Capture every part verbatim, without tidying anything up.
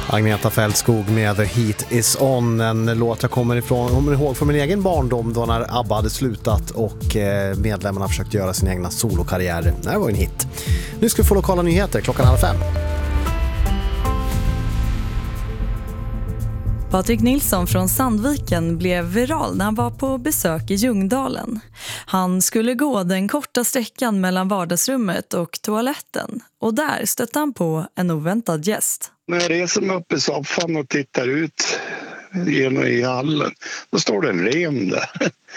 Agneta Fältskog med The Heat Is On, en låt jag kommer ifrån, kommer ihåg från min egen barndom då när ABBA hade slutat och medlemmarna försökt göra sin egna solokarriär. Det här var en hit. Nu ska vi få lokala nyheter klockan halv fem. Patrik Nilsson från Sandviken blev viral när han var på besök i Ljungdalen. Han skulle gå den korta sträckan mellan vardagsrummet och toaletten och där stötte han på en oväntad gäst. När jag reser mig upp i soffan och tittar ut genom i hallen, då står det en ren där.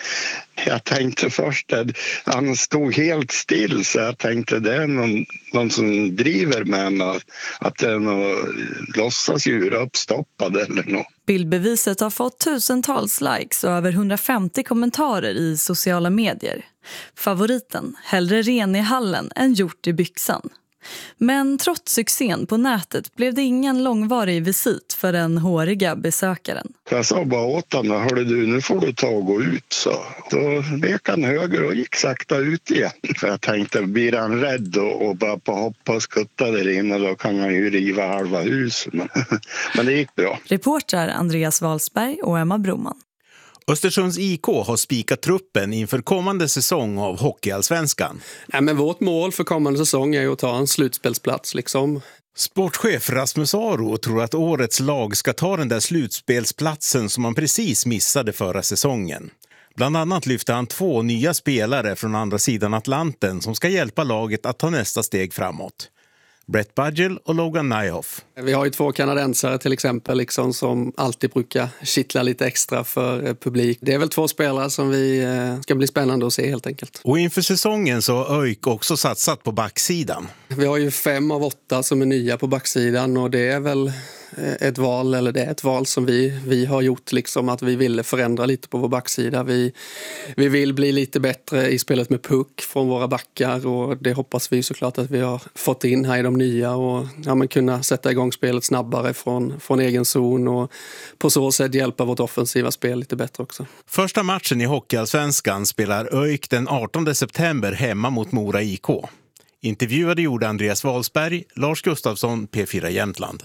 Jag tänkte först att han stod helt still, så jag tänkte det är någon, någon som driver med mig, att det är någon låtsasdjur uppstoppad eller något. Bildbeviset har fått tusentals likes och över hundrafemtio kommentarer i sociala medier. Favoriten, hellre ren i hallen än gjort i byxan. Men trots succén på nätet blev det ingen långvarig visit för den håriga besökaren. Jag sa bara åt honom, hörde du, nu får du ta och gå ut, så. Då vek han höger och gick sakta ut igen. För jag tänkte, blir han rädd och, och bara på hoppa och skutta där inne, då kan han ju riva halva huset. Men det gick bra. Reportrar Andreas Walsberg och Emma Broman. Östersunds I K har spikat truppen inför kommande säsong av Hockeyallsvenskan. Nej, men vårt mål för kommande säsong är ju att ta en slutspelsplats liksom. Sportchef Rasmus Aro tror att årets lag ska ta den där slutspelsplatsen som man precis missade förra säsongen. Bland annat lyfter han två nya spelare från andra sidan Atlanten som ska hjälpa laget att ta nästa steg framåt. Brett Budgell och Logan Nyhoff. Vi har ju två kanadensare till exempel liksom, som alltid brukar kittla lite extra för eh, publik. Det är väl två spelare som vi eh, ska bli spännande att se helt enkelt. Och inför säsongen så har ÖIK också satsat på backsidan. Vi har ju fem av åtta som är nya på backsidan och det är väl ett val, eller det är ett val som vi, vi har gjort liksom, att vi ville förändra lite på vår backsida. Vi, vi vill bli lite bättre i spelet med puck från våra backar och det hoppas vi såklart att vi har fått in här i de nya och ja, men kunna sätta igång spelet snabbare från, från egen zon och på så sätt hjälpa vårt offensiva spel lite bättre också. Första matchen i Hockeyallsvenskan spelar ÖIK den artonde september hemma mot Mora I K. Intervjuade gjorde Andreas Walsberg, Lars Gustafsson, P fyra Jämtland.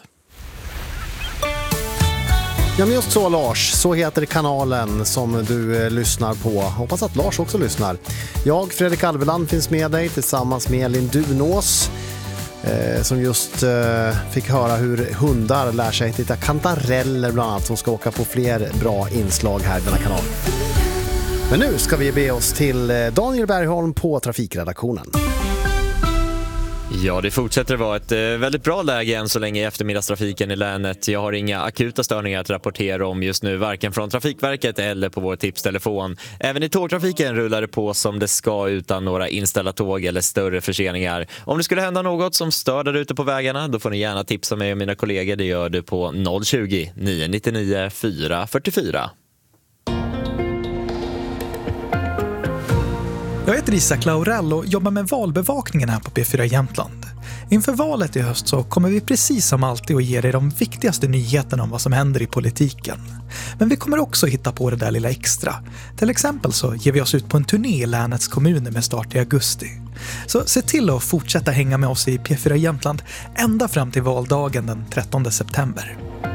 Ja, men just så Lars, så heter kanalen som du eh, lyssnar på. Hoppas att Lars också lyssnar. Jag, Fredrik Alveland, finns med dig tillsammans med Elin Dunås eh, som just eh, fick höra hur hundar lär sig att hitta kantareller bland annat, som ska åka på fler bra inslag här i denna kanal. Men nu ska vi be oss till Daniel Bergholm på Trafikredaktionen. Ja, det fortsätter vara ett väldigt bra läge än så länge i eftermiddagstrafiken i länet. Jag har inga akuta störningar att rapportera om just nu, varken från Trafikverket eller på vår tipstelefon. Även i tågtrafiken rullar det på som det ska utan några inställda tåg eller större förseningar. Om det skulle hända något som stör där ute på vägarna, då får ni gärna tipsa mig och mina kollegor. Det gör du på noll tjugo, nio nio fyra fyra fyra. Jag heter Isak Laurell och jobbar med valbevakningen här på P fyra Jämtland. Inför valet i höst så kommer vi precis som alltid att ge dig de viktigaste nyheterna om vad som händer i politiken. Men vi kommer också hitta på det där lilla extra. Till exempel så ger vi oss ut på en turné i länets kommuner med start i augusti. Så se till att fortsätta hänga med oss i P fyra Jämtland ända fram till valdagen den trettonde september.